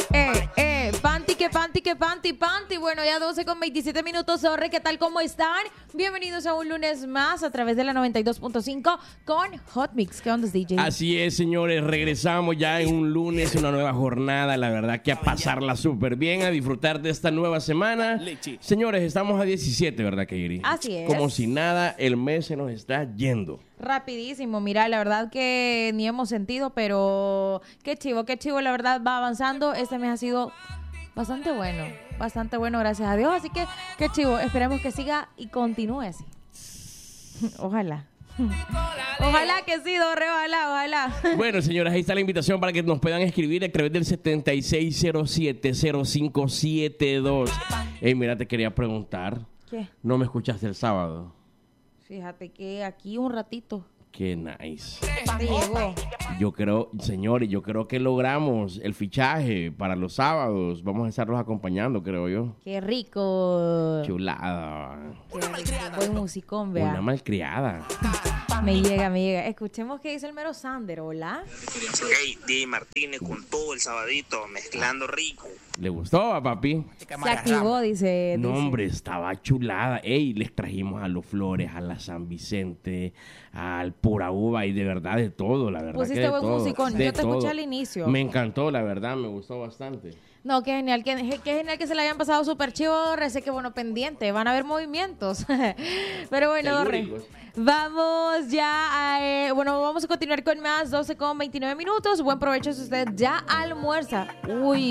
Panty. Bueno, ya 12:27. Sorry, ¿qué tal? ¿Cómo están? Bienvenidos a un lunes más a través de la 92.5 con Hot Mix. ¿Qué onda, DJ? Así es, señores. Regresamos ya en un lunes, una nueva jornada. La verdad que a pasarla súper bien, a disfrutar de esta nueva semana. Señores, estamos a 17, ¿verdad, Kairi? Así es. Como si nada, el mes se nos está yendo. Rapidísimo, mira, la verdad que ni hemos sentido, pero qué chivo, la verdad va avanzando. Este mes ha sido bastante bueno, gracias a Dios. Así que qué chivo, esperemos que siga y continúe así. Ojalá. Ojalá que sí, Dorre, ojalá. Bueno, señoras, ahí está la invitación para que nos puedan escribir a través del 76070572. Mira, te quería preguntar. ¿Qué? ¿No me escuchaste el sábado? Fíjate que aquí un ratito. Qué nice. Te llegó. Yo creo, señores, que logramos el fichaje para los sábados. Vamos a estarlos acompañando, creo yo. Qué rico. Chulada. Qué rico. Buen musicón, vea. Una malcriada. Me llega. Escuchemos qué dice el mero Sander. Hola. Hey, DJ Martínez con todo el sabadito, mezclando rico. ¿Le gustó a papi? Se activó, dice. No, hombre, estaba chulada. Ey, les trajimos a los Flores, a la San Vicente, al Pura Uva y de verdad de todo, la verdad. Pusiste que de buen todo, musicón. de Yo te todo. escuché al inicio. Me encantó, la verdad, me gustó bastante. No, qué genial que se le hayan pasado súper chivo, Dorre. Sé que, bueno, pendiente, van a haber movimientos. Pero bueno, Dorre, vamos ya vamos a continuar con más, 12:29. Buen provecho si usted ya almuerza. Uy,